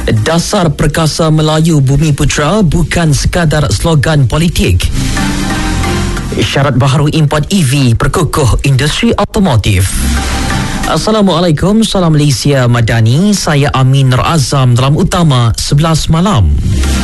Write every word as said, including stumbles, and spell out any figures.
Dasar Perkasa Melayu Bumi Putra bukan sekadar slogan politik. Syarat baharu import E V perkukuh industri automotif. Assalamualaikum, salam Malaysia Madani. Saya Amin Nur Azam dalam Utama sebelas malam.